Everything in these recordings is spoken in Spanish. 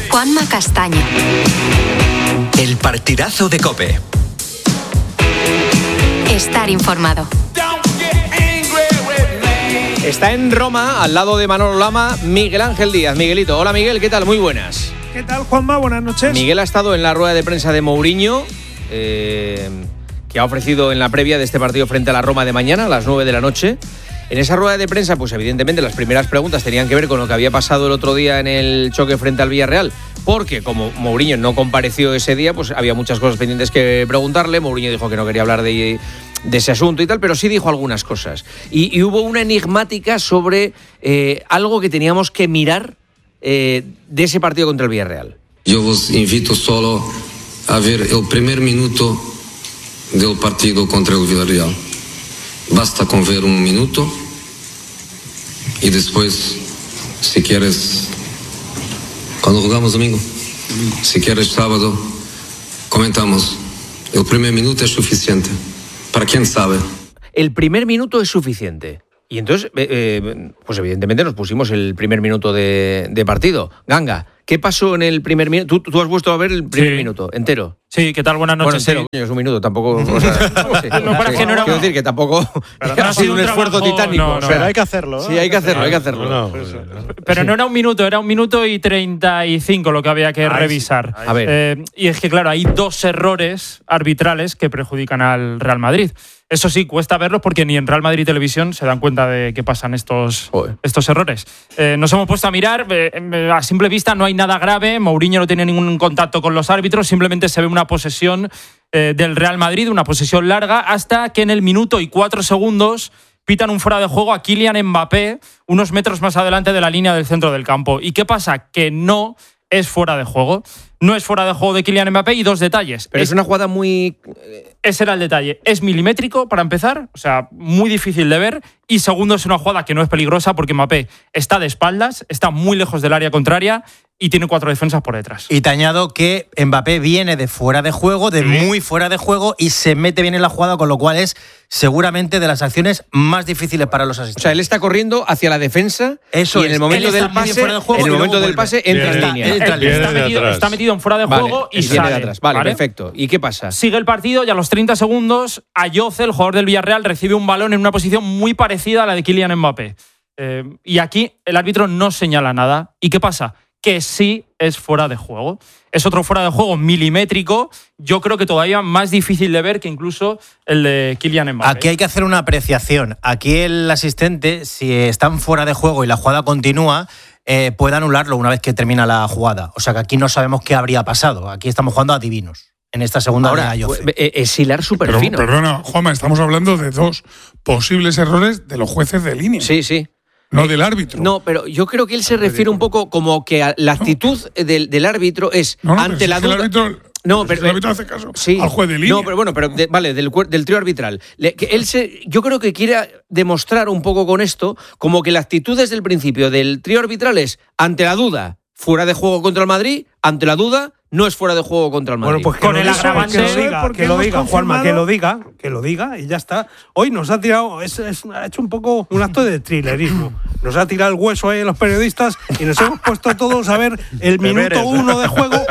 Juanma Castaño. El partidazo de COPE. Estar informado. Está en Roma, al lado de Manolo Lama, Miguel Ángel Díaz. Miguelito, hola Miguel, ¿qué tal? Muy buenas. ¿Qué tal, Juanma? Buenas noches. Miguel ha estado en la rueda de prensa de Mourinho, que ha ofrecido en la previa de este partido frente a la Roma de mañana, a las 9 de la noche. En esa rueda de prensa, pues evidentemente las primeras preguntas tenían que ver con lo que había pasado el otro día en el choque frente al Villarreal, porque como Mourinho no compareció ese día, pues había muchas cosas pendientes que preguntarle. Mourinho dijo que no quería hablar de ese asunto y tal, pero sí dijo algunas cosas. Y hubo una enigmática sobre algo que teníamos que mirar de ese partido contra el Villarreal. Yo os invito solo a ver el primer minuto del partido contra el Villarreal. Basta con ver un minuto y después, si quieres, cuando jugamos domingo, si quieres sábado, comentamos. El primer minuto es suficiente. ¿Para quién sabe? El primer minuto es suficiente. Y entonces, pues evidentemente nos pusimos el primer minuto de partido. Ganga, ¿qué pasó en el primer minuto? ¿Tú has vuelto a ver el primer minuto entero? Sí, ¿qué tal? Buenas noches. Bueno, entero, es un minuto, tampoco... O sea, no, para que no era... Quiero decir que tampoco ha sido un esfuerzo titánico. No, o sea, pero hay que hacerlo. Sí, hay que hacerlo. Pero no era un minuto, era 1 minuto y 35 lo que había que revisar. A ver. Y es que, claro, hay 2 errores arbitrales que perjudican al Real Madrid. Eso sí, cuesta verlos porque ni en Real Madrid Televisión se dan cuenta de que pasan estos errores. Nos hemos puesto a mirar, a simple vista no hay nada grave, Mourinho no tiene ningún contacto con los árbitros, simplemente se ve una posesión del Real Madrid, una posesión larga, hasta que en el minuto y 4 segundos pitan un fuera de juego a Kylian Mbappé unos metros más adelante de la línea del centro del campo. ¿Y qué pasa? Que no es fuera de juego. No es fuera de juego de Kylian Mbappé y 2 detalles. Pero es una jugada muy... Ese era el detalle. Es milimétrico, para empezar, o sea, muy difícil de ver. Y segundo, es una jugada que no es peligrosa porque Mbappé está de espaldas, está muy lejos del área contraria y tiene 4 defensas por detrás. Y te añado que Mbappé viene de fuera de juego, de muy fuera de juego, y se mete bien en la jugada, con lo cual es seguramente de las acciones más difíciles para los asistentes. O sea, él está corriendo hacia la defensa. Eso y en el momento del pase, entra en línea. Está metido en fuera de juego y sale. De atrás. Vale, perfecto. ¿Y qué pasa? Sigue el partido y a los 30 segundos Ayoce, el jugador del Villarreal, recibe un balón en una posición muy parecida a la de Kylian Mbappé. Y aquí el árbitro no señala nada. ¿Y qué pasa? Que sí es fuera de juego. Es otro fuera de juego milimétrico, yo creo que todavía más difícil de ver que incluso el de Kylian Mbappé. Aquí hay que hacer una apreciación. Aquí el asistente, si están fuera de juego y la jugada continúa, puede anularlo una vez que termina la jugada. O sea que aquí no sabemos qué habría pasado. Aquí estamos jugando a divinos. En esta segunda hora, es hilar súper fino. Perdona, Juanma, estamos hablando de 2 posibles errores de los jueces de línea. Sí. No del árbitro. No, pero yo creo que él se refiere un poco como que la actitud del árbitro es ante la duda. El árbitro hace caso al juez de línea. No, pero bueno, del trío arbitral. Yo creo que quiere demostrar un poco con esto como que la actitud desde el principio del trío arbitral es ante la duda, fuera de juego contra el Madrid, ante la duda, no es fuera de juego contra el Madrid. Bueno, pues con el agravante, que lo diga, Juanma, que lo diga y ya está. Hoy nos ha tirado, ha hecho un poco un acto de thrillerismo. Nos ha tirado el hueso ahí a los periodistas y nos hemos puesto todos a ver el minuto 1 de juego,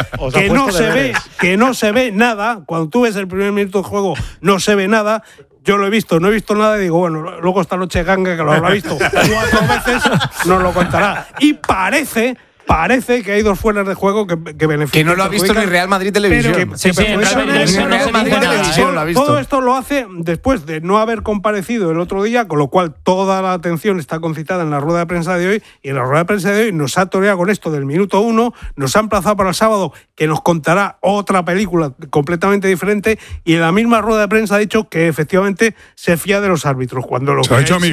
que no se ve nada. Cuando tú ves el primer minuto de juego, no se ve nada. Yo lo he visto, no he visto nada y digo, bueno, luego esta noche Ganga, que lo habrá visto 4 veces, nos lo contará. Y parece que hay 2 fueras de juego que benefician. Que no lo ha visto ni Real Madrid Televisión. Real Madrid Televisión lo ha visto. Todo esto lo hace después de no haber comparecido el otro día, con lo cual toda la atención está concitada en la rueda de prensa de hoy, y en la rueda de prensa de hoy nos ha toreado con esto del minuto 1, nos ha emplazado para el sábado, que nos contará otra película completamente diferente, y en la misma rueda de prensa ha dicho que efectivamente se fía de los árbitros. Cuando lo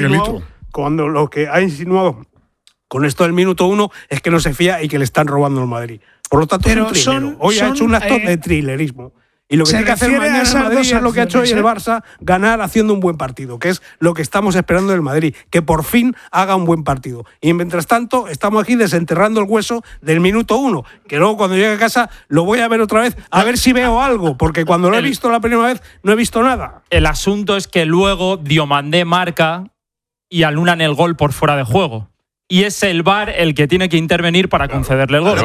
que ha insinuado con esto del minuto 1 es que no se fía y que le están robando al Madrid. Por lo tanto, hoy ha hecho un acto de thrillerismo. Y lo que tiene que hacer mañana el Madrid es lo que ha hecho hoy el Barça, ganar haciendo un buen partido, que es lo que estamos esperando del Madrid, que por fin haga un buen partido. Y mientras tanto, estamos aquí desenterrando el hueso del minuto 1, que luego cuando llegue a casa lo voy a ver otra vez, a ver si veo algo, porque cuando lo he visto la primera vez no he visto nada. El asunto es que luego Diomandé marca y anulan el gol por fuera de juego. y es el VAR el que tiene que intervenir para concederle el gol.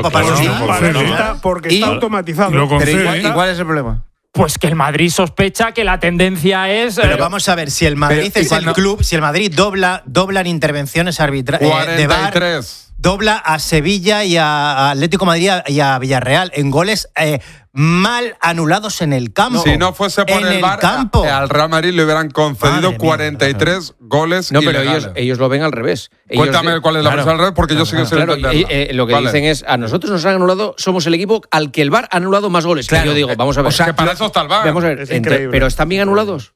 Porque está automatizado. ¿Y cuál es el problema? Pues que el Madrid sospecha que la tendencia es… Pero vamos a ver, si el Madrid es el club, si el Madrid dobla en intervenciones arbitrales de VAR, dobla a Sevilla y a Atlético de Madrid y a Villarreal en goles mal anulados en el campo. Si no fuese por el VAR, al Real Madrid le hubieran concedido 43 goles ilegales. Pero ellos lo ven al revés. Cuéntame cuál es la versión al revés, porque yo sí que sé entenderla. Lo que dicen es, a nosotros nos han anulado, somos el equipo al que el VAR ha anulado más goles. Claro, yo digo, vamos a ver. O sea, que para eso está el VAR. Vamos a ver, pero ¿están bien anulados?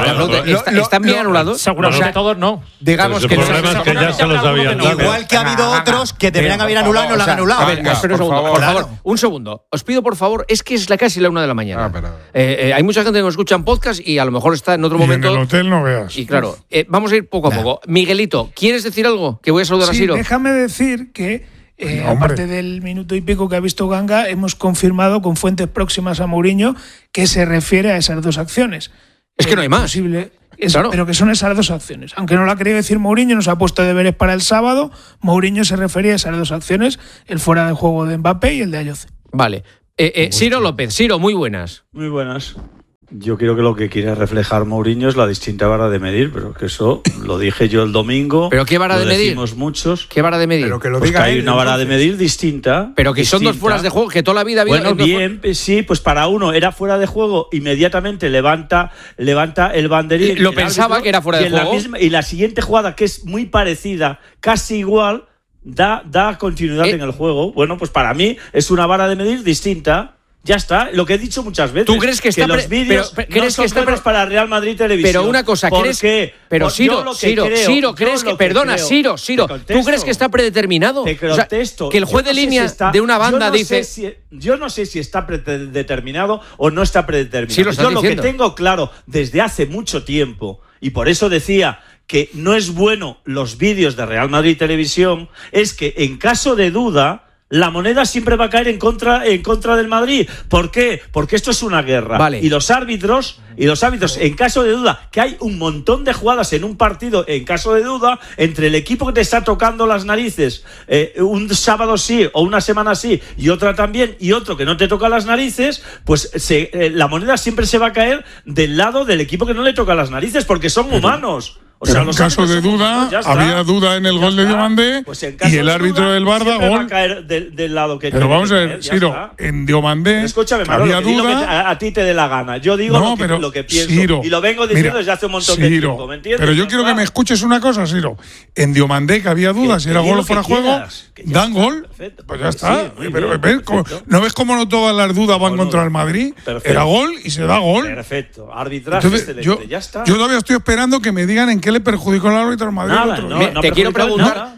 ¿Están bien anulados? Seguramente todos no. Digamos que el problema es que ya se los habían dado. Igual que ha habido otros que deberían haber anulado y no lo han anulado. A ver, espera un segundo, por favor. Un segundo. Os pido, por favor, es que es casi la 1 de la mañana. Hay mucha gente que nos escucha en podcast y a lo mejor está en otro momento. En el hotel no veas. Y claro, vamos a ir poco a poco. Miguelito, ¿quieres decir algo? Que voy a saludar a Siro. Déjame decir que aparte del minuto y pico que ha visto Ganga, hemos confirmado con fuentes próximas a Mourinho que se refiere a esas dos acciones. Es que no hay más. Claro. Pero que son esas dos acciones. Aunque no lo ha querido decir Mourinho, nos ha puesto deberes para el sábado. Mourinho se refería a esas dos acciones, el fuera de juego de Mbappé y el de Ayoce. Vale. Siro López. Siro, muy buenas. Muy buenas. Yo creo que lo que quiere reflejar Mourinho es la distinta vara de medir, pero que eso lo dije yo el domingo. ¿Pero qué vara de medir? Lo decimos muchos. ¿Qué vara de medir? Pero que lo diga hay una vara de medir distinta. Pero que son dos fueras de juego, que toda la vida había… Bueno, bien, sí, pues para uno era fuera de juego, inmediatamente levanta el banderín. Lo pensaba que era fuera de juego. Y la siguiente jugada, que es muy parecida, casi igual, da continuidad en el juego. Bueno, pues para mí es una vara de medir distinta. Ya está, lo que he dicho muchas veces. ¿Tú crees que los vídeos no son buenos para Real Madrid Televisión? Pero una cosa, ¿crees que… Pero Siro, ¿crees que… Perdona, Siro, ¿tú crees que está predeterminado? Te contesto. O sea, que el juez de línea de una banda dice… Yo no sé si está predeterminado o no está predeterminado. Sí, lo estás yo diciendo. Lo que tengo claro desde hace mucho tiempo, y por eso decía que no es bueno los vídeos de Real Madrid Televisión, es que en caso de duda… la moneda siempre va a caer en contra del Madrid. ¿Por qué? Porque esto es una guerra. Vale. Y los árbitros, en caso de duda, que hay un montón de jugadas en un partido, en caso de duda, entre el equipo que te está tocando las narices, un sábado sí o una semana sí, y otra también, y otro que no te toca las narices, pues la moneda siempre se va a caer del lado del equipo que no le toca las narices, porque son humanos. O sea, en caso de duda, había duda en el gol de Diomandé y el árbitro del VAR da gol. Va a caer del lado que pero vamos a ver, Siro, en Diomandé había duda. Que a ti te dé la gana. Yo digo lo que pienso. Siro, y lo vengo diciendo desde hace un montón de tiempo, ¿me entiendes? Pero yo quiero que me escuches una cosa, Siro. En Diomandé, que había dudas si era gol o fuera juego, dan gol. Pues ya está. Pero ¿no ves cómo no todas las dudas van contra el Madrid? Era gol y se da gol. Perfecto. Arbitraje excelente. Ya está. Yo todavía estoy esperando que me digan en qué le perjudicó el árbitro al Madrid. Te quiero preguntar,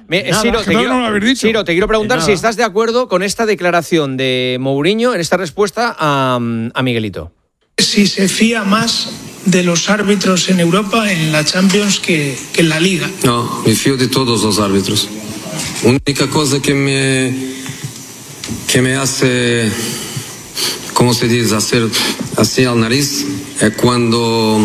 Siro, te quiero preguntar si estás de acuerdo con esta declaración de Mourinho en esta respuesta a Miguelito. Si se fía más de los árbitros en Europa en la Champions que en la Liga. No, me fío de todos los árbitros. Única cosa que me hace, ¿cómo se dice? Hacer así al nariz es cuando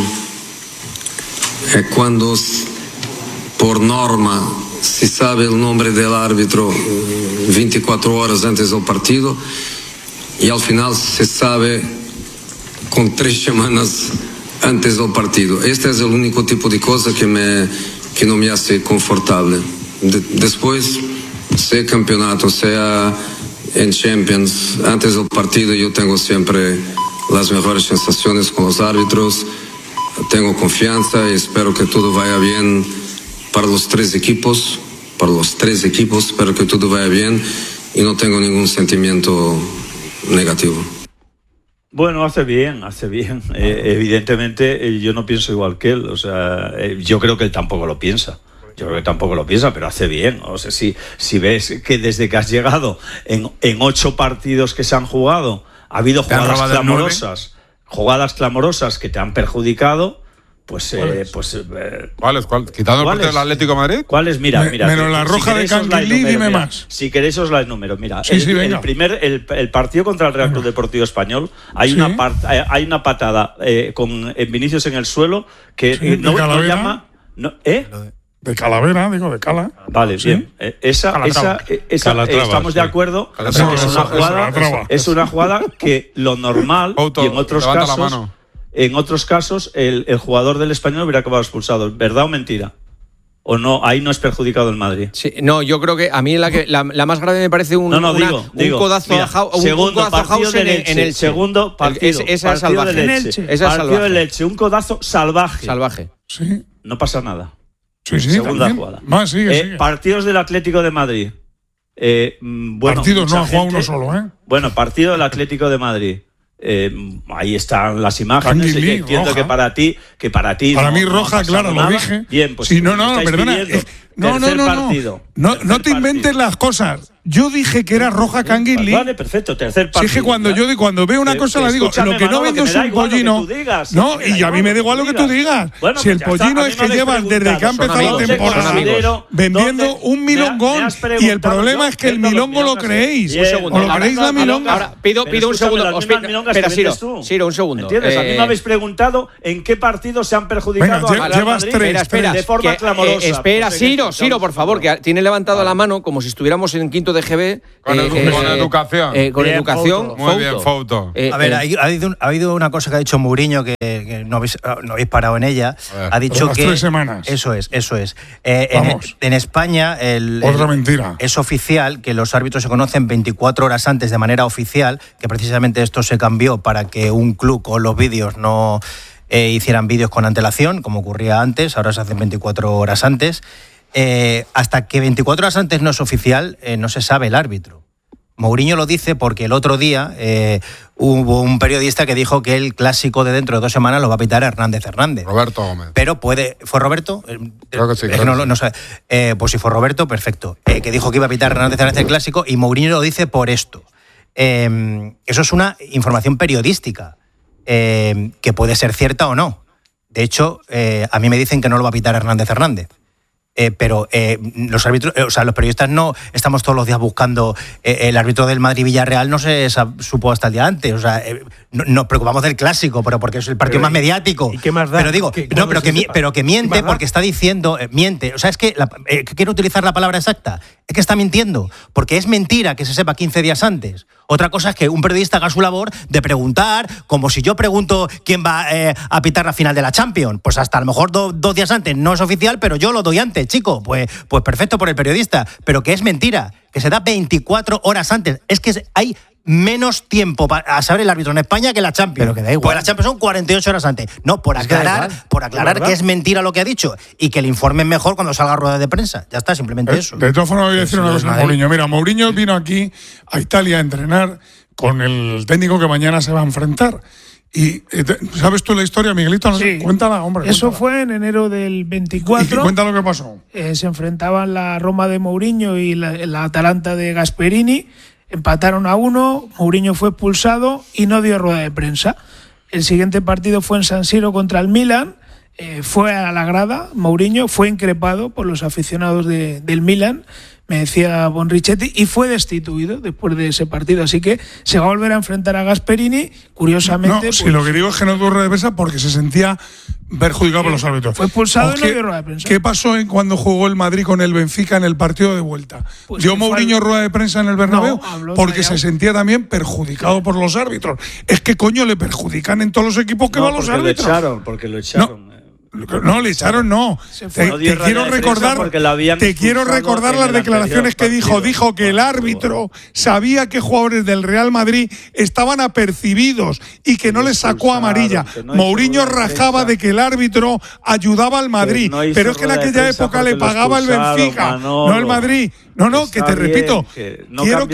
por norma se sabe el nombre del árbitro 24 horas antes del partido y al final se sabe con 3 semanas antes del partido. Este es el único tipo de cosa que no me hace confortable. Después, sea campeonato, sea en Champions, antes del partido yo tengo siempre las mejores sensaciones con los árbitros, tengo confianza y espero que todo vaya bien para los 3 equipos, espero que todo vaya bien y no tengo ningún sentimiento negativo. Bueno, hace bien. Evidentemente yo no pienso igual que él, o sea, yo creo que él tampoco lo piensa. Pero hace bien. O sea, si ves que desde que has llegado en 8 partidos que se han jugado, ha habido jugadas clamorosas que te han perjudicado, pues… ¿Cuáles? ¿Quitando el partido del Atlético de Madrid? ¿Cuáles? Mira. Menos la roja de Canguilí, dime más. Si queréis os la enumero. Mira, venga. El partido contra el Real Club Deportivo Español, hay una patada con Vinicius en el suelo que no llama… De Calavera, digo, de Cala. Vale, ¿Sí? bien. Esa estamos de acuerdo. Es una jugada que lo normal, y en otros casos, el jugador del Español hubiera acabado expulsado. ¿Verdad o mentira? ¿O no? Ahí no es perjudicado el Madrid. Sí, no, yo creo que a mí la más grave me parece un codazo a Hausen en el segundo partido. Esa es salvaje. Partido de Leche, un codazo salvaje. Sí. No pasa nada. Sí, segunda también. jugada. Sigue. Partidos del Atlético de Madrid. Partidos, no ha jugado uno solo, ¿eh? Bueno, partido del Atlético de Madrid. Ahí están las imágenes. Entiendo que para ti. Para mí, roja, claro, lo dije. Bien, pues. Sí, perdona. No te inventes las cosas. Yo dije que era roja Kangin Lee. Vale, perfecto, tercer partido. Sí, que cuando veo una cosa la digo. Lo que no vendo es un pollino. No, y a mí me da igual lo que tú digas. Si el pollino es que llevas desde que ha empezado la temporada vendiendo un milongón y el problema es que el milongo lo creéis. ¿O lo creéis la milonga? Ahora pido un segundo. Espera, Siro, un segundo. ¿Entiendes? A mí me habéis preguntado en qué partido se han perjudicado a Madrid de forma clamorosa. Espera, Siro, por favor, que tiene levantado la mano como si estuviéramos en quinto de GB. Con educación. Con educación. Muy bien, Fouto. A ver, ha habido una cosa que ha dicho Mourinho que no habéis parado en ella. Ha dicho que 3 semanas. Eso es. En España otra mentira. Es oficial que los árbitros se conocen 24 horas antes de manera oficial, que precisamente esto se cambió para que un club con los vídeos no hicieran vídeos con antelación, como ocurría antes. Ahora se hacen 24 horas antes. Hasta que 24 horas antes no es oficial, no se sabe el árbitro. Mourinho lo dice porque el otro día hubo un periodista que dijo que el clásico de dentro de 2 semanas lo va a pitar Hernández. Roberto Gómez. Pero ¿fue Roberto? Creo que sí. No sé. Pues si fue Roberto, perfecto. Que dijo que iba a pitar Hernández el clásico y Mourinho lo dice por esto. Eso es una información periodística que puede ser cierta o no. De hecho, a mí me dicen que no lo va a pitar Hernández. Pero los árbitros, los periodistas no estamos todos los días buscando el árbitro del Madrid-Villarreal, no se supo hasta el día antes. Nos preocupamos del clásico, pero porque es el partido más mediático. ¿Y qué más da? Pero digo, pero que miente porque está diciendo, miente. O sea, es que quiero utilizar la palabra exacta. Es que está mintiendo, porque es mentira que se sepa 15 días antes. Otra cosa es que un periodista haga su labor de preguntar, como si yo pregunto quién va a pitar la final de la Champions. Pues hasta a lo mejor 2 días antes no es oficial, pero yo lo doy antes, chico. Pues perfecto por el periodista, pero que es mentira, que se da 24 horas antes. Es que hay menos tiempo a saber el árbitro en España que la Champions. Pero que da igual. Pues la Champions son 48 horas antes. No, por aclarar que es mentira lo que ha dicho y que le informen mejor cuando salga a rueda de prensa. Ya está, simplemente eso. De todas formas voy a decir una cosa a Mourinho. Mira, Mourinho vino aquí a Italia a entrenar con el técnico que mañana se va a enfrentar. Y ¿sabes tú la historia, Miguelito? Sí. Cuéntala, hombre. Eso fue en enero del 24. ¿Y cuenta lo que pasó? Se enfrentaban la Roma de Mourinho y la Atalanta de Gasperini. Empataron a 1, Mourinho fue expulsado y no dio rueda de prensa. El siguiente partido fue en San Siro contra el Milan. Fue a la grada, Mourinho fue increpado por los aficionados del Milan, me decía Bonrichetti, y fue destituido después de ese partido. Así que se va a volver a enfrentar a Gasperini, curiosamente. No, si lo que digo es que no dio rueda de prensa porque se sentía perjudicado por los árbitros. Fue expulsado y no dio rueda de prensa. ¿Qué pasó cuando jugó el Madrid con el Benfica en el partido de vuelta? Pues ¿dio Mourinho rueda de prensa en el Bernabéu? No, porque se sentía también perjudicado por los árbitros. Es que coño le perjudican en todos los equipos que van los árbitros. Porque lo echaron. No, le echaron, no. Te quiero recordar las declaraciones que dijo. Dijo que el árbitro sabía que jugadores del Real Madrid estaban apercibidos y que no les sacó amarilla. Mourinho rajaba de que el árbitro ayudaba al Madrid, pero es que en aquella época le pagaba el Benfica, no el Madrid. No, que te repito. Quiero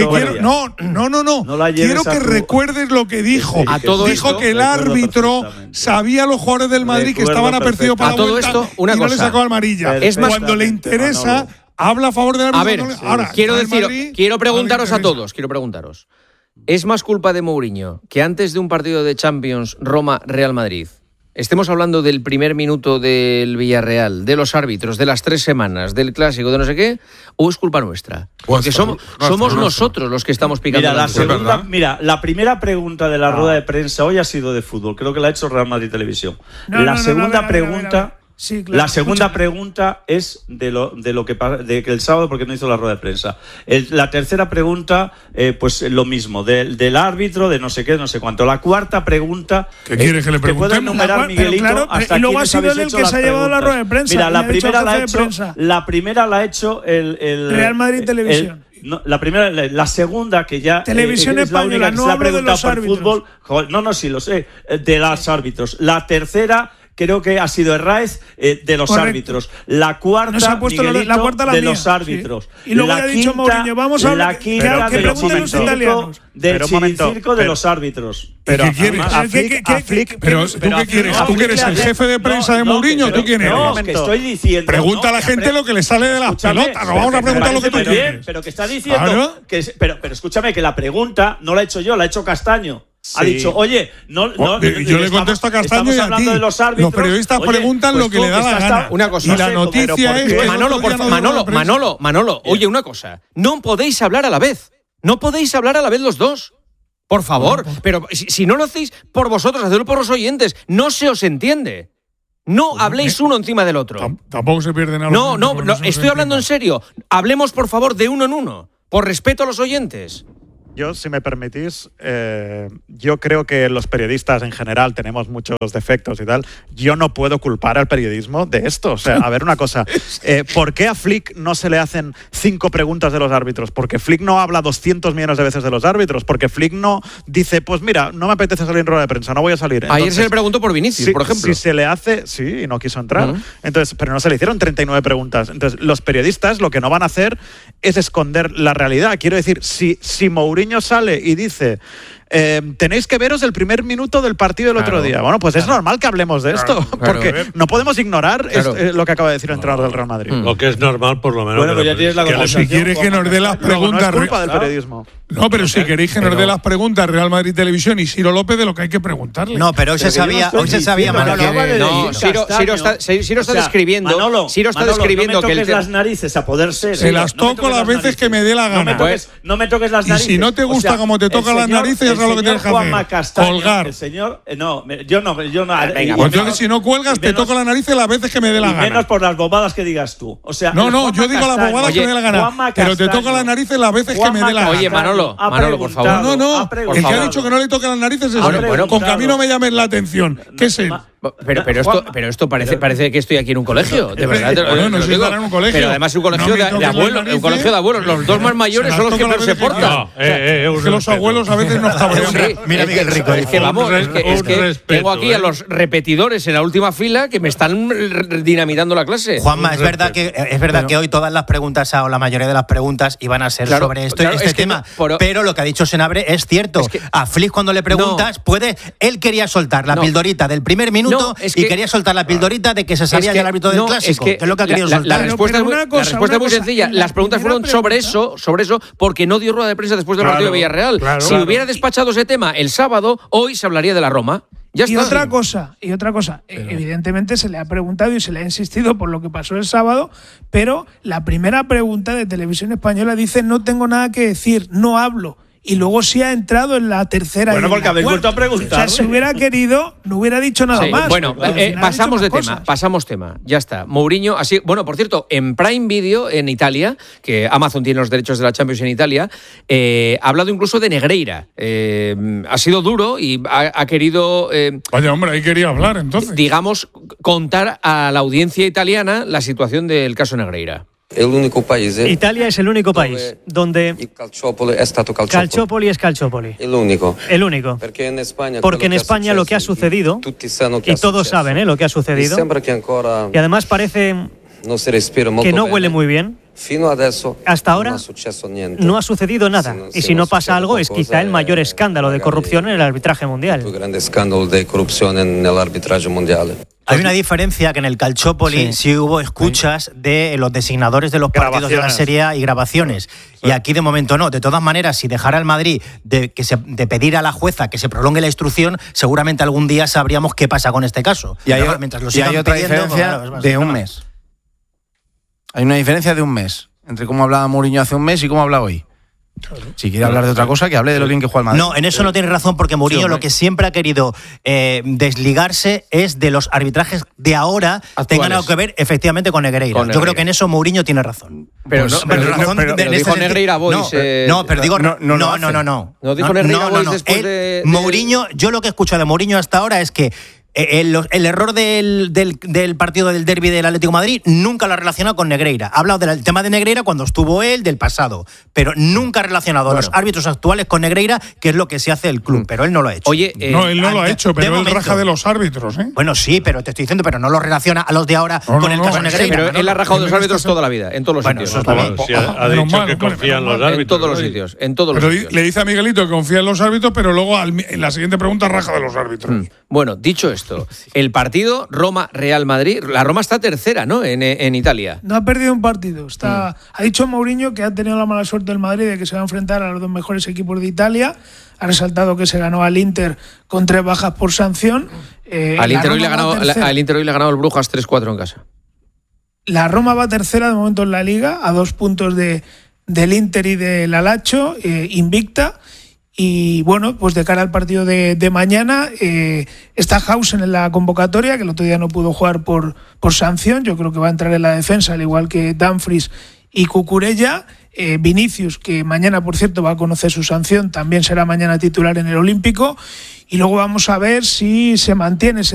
que recuerdes lo que dijo. Dijo que el árbitro sabía a los jugadores del Madrid que estaban apercibidos para la vuelta y no le sacó amarilla. Cuando le interesa, habla a favor del árbitro. A ver, quiero preguntaros a todos. ¿Es más culpa de Mourinho que antes de un partido de Champions Roma-Real Madrid estemos hablando del primer minuto del Villarreal, de los árbitros, de las 3 semanas, del clásico, de no sé qué, o es culpa nuestra? Porque somos nosotros los que estamos picando. La primera pregunta de la rueda de prensa hoy ha sido de fútbol. Creo que la ha hecho Real Madrid Televisión. La segunda pregunta Sí, claro. La segunda pregunta es de que el sábado porque no hizo la rueda de prensa. La tercera pregunta, pues lo mismo, del árbitro, de no sé qué, no sé cuánto. La cuarta pregunta, ¿qué quieres que le preguntemos? Te puede enumerar, Miguelito, claro, hasta y luego ha sido él el que se ha llevado la rueda de prensa. Mira, la primera la ha hecho el Real Madrid Televisión. La segunda que ya Televisión es la única española, que no se ha hablo de preguntado los por árbitros. fútbol. Sí, lo sé, de los árbitros. La tercera creo que ha sido Herráez de los Correcto. árbitros. La cuarta, Nos ha puesto Miguelito, la cuarta la de mía, los árbitros. sí. Y luego la ya ha dicho Mourinho, vamos a hablar que pregunten los italianos. Del chiringuito de los árbitros. Pero ¿qué quieres? Pero ¿tú qué quieres? ¿Tú que eres el jefe de prensa de Mourinho? ¿Tú quién eres? No, que estoy diciendo. Pregunta a la gente lo que le sale de las pelotas. No vamos a preguntar lo que tú quieres. Pero que está diciendo. Pero escúchame, que la pregunta no la he hecho yo, la ha hecho Castaño. Ha dicho, oye, yo le contesto a Castaño y a ti. Los periodistas preguntan lo que le da la gana. Una cosa. Y la noticia es que Manolo, oye, una cosa. No podéis hablar a la vez. No podéis hablar a la vez los dos. Por favor. Pero si no lo hacéis por vosotros, hacedlo por los oyentes. No se os entiende. No habléis uno encima del otro. Tampoco se pierden nada. No, estoy hablando en serio. Hablemos, por favor, de uno en uno. Por respeto a los oyentes. Yo, si me permitís, yo creo que los periodistas en general tenemos muchos defectos y tal. Yo no puedo culpar al periodismo de esto. O sea, a ver una cosa. ¿Por qué a Flick no se le hacen 5 preguntas de los árbitros? Porque Flick no habla 200 millones de veces de los árbitros. Porque Flick no dice, pues mira, no me apetece salir en rueda de prensa, no voy a salir. Entonces, ayer se le preguntó por Vinicius, por ejemplo. Si se le hace, sí, y no quiso entrar. Entonces, pero no se le hicieron 39 preguntas. Entonces, los periodistas lo que no van a hacer es esconder la realidad. Quiero decir, si Mourinho sale y dice tenéis que veros el primer minuto del partido del otro día. Bueno, pues es normal que hablemos de esto, porque no podemos ignorar lo que acaba de decir el entrenador del Real Madrid. Lo que es normal, por lo menos. Bueno, pues ya tienes la conversación. Si quieres que nos dé las preguntas… No es culpa del periodismo. No, pero si queréis que nos dé las preguntas Real Madrid Televisión y Ciro López de lo que hay que preguntarle. No, pero hoy se sabía, Manolo. No, Ciro está describiendo. Ciro está describiendo que las narices a poder ser. Se las toco las veces que me dé la gana. No me toques las narices. Y si no te gusta como te tocan las narices, ya sabes lo que tienes que hacer. Colgar. El señor, yo no. Venga, pues entonces si no cuelgas, te toco la nariz las veces que me dé la gana. Menos por las bobadas que digas tú. O sea, no, yo digo las bobadas que me dé la gana. Pero te toco las narices las veces que me dé la gana. Oye, Manolo, por favor. No. El que ha dicho que no le toque las narices es él. Con que a mí no me llames la atención. ¿Qué es él? Pero esto parece que estoy aquí en un colegio, de verdad. No estoy en un colegio. Pero además un colegio de abuelos, un colegio de abuelos. Los dos más mayores son los que peor se portan. Es que los abuelos a veces nos cabrean. Mira Miguel Rico. Es que tengo aquí a los repetidores en la última fila que me están dinamitando la clase. Juanma, es verdad que hoy todas las preguntas o la mayoría de las preguntas iban a ser sobre este tema. Pero lo que ha dicho Senabre es cierto. A Flick cuando le preguntas, él quería soltar la pildorita del primer minuto y quería soltar la pildorita de que se sabía ya el árbitro del clásico, que es lo que ha querido soltar. La respuesta es muy sencilla. Las preguntas fueron sobre eso, porque no dio rueda de prensa después del partido de Villarreal. Si hubiera despachado ese tema el sábado, hoy se hablaría de la Roma. Ya está. Y otra cosa, evidentemente se le ha preguntado y se le ha insistido por lo que pasó el sábado, pero la primera pregunta de Televisión Española dice: no tengo nada que decir, no hablo. Y luego sí ha entrado en la tercera. Bueno, porque habéis vuelto a preguntar. O sea, si hubiera querido, no hubiera dicho nada más. Bueno, pasamos tema. Ya está. Mourinho, así. Bueno, por cierto, en Prime Video, en Italia, que Amazon tiene los derechos de la Champions en Italia, ha hablado incluso de Negreira. Ha sido duro y ha querido. Vaya, hombre, ahí quería hablar entonces. Digamos, contar a la audiencia italiana la situación del caso Negreira. Italia es el único país donde Calciopoli es Calciopoli. El único. Porque en España lo que ha sucedido, y todos saben lo que ha sucedido, y además parece que no huele muy bien. Hasta ahora no ha sucedido nada, y si no pasa algo es quizá el mayor escándalo de corrupción en el arbitraje mundial. Hay una diferencia, que en el Calciopoli sí hubo escuchas de los designadores de los partidos de la Serie A y grabaciones. Y aquí de momento no. De todas maneras, si dejara al Madrid de pedir a la jueza que se prolongue la instrucción, seguramente algún día sabríamos qué pasa con este caso. Y hay otra diferencia de un mes. Hay una diferencia de un mes entre cómo hablaba Mourinho hace un mes y cómo habla hoy. Si quiere hablar de otra cosa, que hable de lo bien que juega el Madrid. No, en eso no tiene razón, porque Mourinho lo que siempre ha querido desligarse es de los arbitrajes de ahora tengan algo que ver efectivamente con Negreira. Yo creo que en eso Mourinho tiene razón. Pero dijo Negreira Boys. No, pero digo no. No dijo Negreira Boys después de Mourinho, yo lo que he escuchado de Mourinho hasta ahora es que el error del partido del derbi del Atlético de Madrid nunca lo ha relacionado con Negreira. Ha hablado del tema de Negreira cuando estuvo él, del pasado, pero nunca ha relacionado a los árbitros actuales con Negreira, que es lo que se hace el club, pero él no lo ha hecho. Oye, no, él no lo ha hecho, pero él raja de los árbitros. Bueno, sí, pero te estoy diciendo, pero no lo relaciona a los de ahora con el caso Negreira. Pero él ha rajado de los árbitros toda la vida, en todos los sitios. Ha dicho que confía en los árbitros. En todos los sitios. Pero le dice a Miguelito que confía en los árbitros, pero luego en la siguiente pregunta raja de los árbitros. Bueno, dicho esto, el partido Roma-Real Madrid, la Roma está tercera, ¿no? En Italia. No ha perdido un partido. Ha dicho Mourinho que ha tenido la mala suerte el Madrid de que se va a enfrentar a los dos mejores equipos de Italia. Ha resaltado que se ganó al Inter con 3 bajas por sanción. Al Inter hoy le ha ganado el Brujas 3-4 en casa. La Roma va tercera de momento en la Liga, a 2 puntos del Inter y del Lazio, invicta. Y bueno, pues de cara al partido de mañana, está Hausen en la convocatoria, que el otro día no pudo jugar por sanción. Yo creo que va a entrar en la defensa, al igual que Dumfries y Cucurella. Vinicius, que mañana, por cierto, va a conocer su sanción, también será mañana titular en el Olímpico. Y luego vamos a ver si se mantiene ese